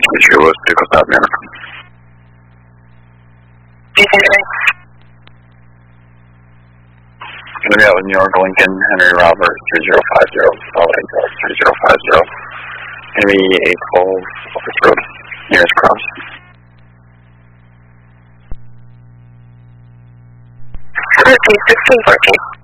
issue was vehicle stop manner. Going to be out with New York, Lincoln, Henry Robert, 3050, Salt Lake, 3050. Going to be 812 Office Road, nearest cross. Okay, 1614.